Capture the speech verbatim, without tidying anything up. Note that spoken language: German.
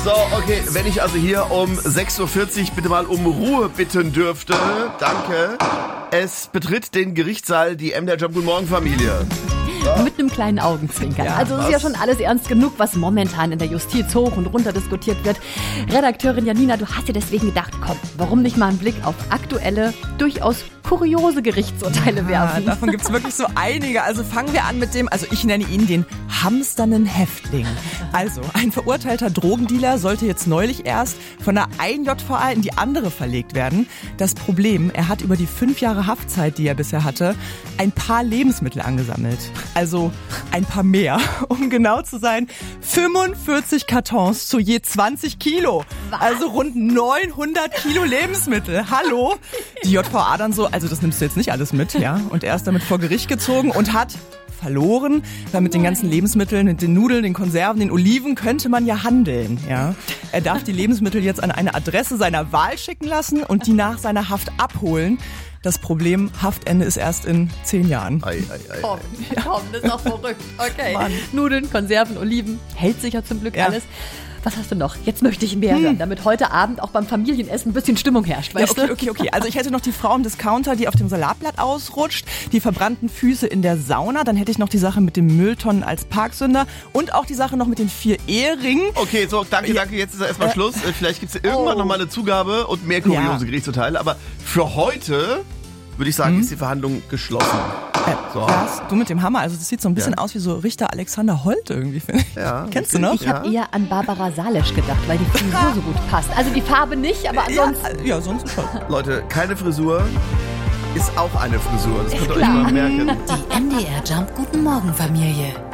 So, okay, wenn ich also hier um sechs Uhr vierzig bitte mal um Ruhe bitten dürfte. Danke. Es betritt den Gerichtssaal die M D R Jump Guten Morgen Familie. Ja. Mit einem kleinen Augenzwinkern. Ja, also es ist ja schon alles ernst genug, was momentan in der Justiz hoch und runter diskutiert wird. Redakteurin Janina, du hast dir deswegen gedacht, komm, warum nicht mal einen Blick auf aktuelle, durchaus kuriose Gerichtsurteile werfen? Ja, davon gibt es wirklich so einige. Also fangen wir an mit dem, also ich nenne ihn den hamsternden Häftling. Also ein verurteilter Drogendealer sollte jetzt neulich erst von der einen J V A in die andere verlegt werden. Das Problem, er hat über die fünf Jahre Haftzeit, die er bisher hatte, ein paar Lebensmittel angesammelt. Also ein paar mehr, um genau zu sein, fünfundvierzig Kartons zu je zwanzig Kilo. Was? Also rund neunhundert Kilo Lebensmittel. Hallo? Die J V A dann so, also das nimmst du jetzt nicht alles mit, ja? Und er ist damit vor Gericht gezogen und hat verloren, weil mit den ganzen Lebensmitteln, mit den Nudeln, den Konserven, den Oliven könnte man ja handeln, ja. Er darf die Lebensmittel jetzt an eine Adresse seiner Wahl schicken lassen und die nach seiner Haft abholen. Das Problem, Haftende ist erst in zehn Jahren. Ei, ei, ei, komm, komm, das ist doch verrückt. Okay. Mann. Nudeln, Konserven, Oliven, hält sich ja zum Glück ja. alles. Was hast du noch? Jetzt möchte ich mehr hm. hören, damit heute Abend auch beim Familienessen ein bisschen Stimmung herrscht, weißt ja, okay, du? okay, okay. Also ich hätte noch die Frau im Discounter, die auf dem Salatblatt ausrutscht, die verbrannten Füße in der Sauna, dann hätte ich noch die Sache mit dem Mülltonnen als Parksünder und auch die Sache noch mit den vier Eheringen. Okay, so, danke, danke, jetzt ist erstmal äh, Schluss. Vielleicht gibt es irgendwann oh. noch mal eine Zugabe und mehr kuriose ja. Gerichtsurteile, aber für heute würde ich sagen, hm? ist die Verhandlung geschlossen. Äh, so. Was? Du mit dem Hammer, also das sieht so ein bisschen ja. aus wie so Richter Alexander Holt irgendwie, finde ich. Ja. Kennst du noch? Ich habe ja. eher an Barbara Salesch gedacht, weil die Frisur so gut passt. Also die Farbe nicht, aber ansonsten... Ja, ja sonst schon. Leute, keine Frisur ist auch eine Frisur. Das könnt ihr euch mal merken. Die M D R Jump Guten Morgen Familie.